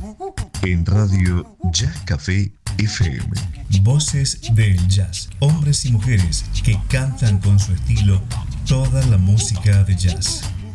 En Radio Jazz Café FM. Voces del jazz, hombres y mujeres que cantan con su estilo toda la música de jazz.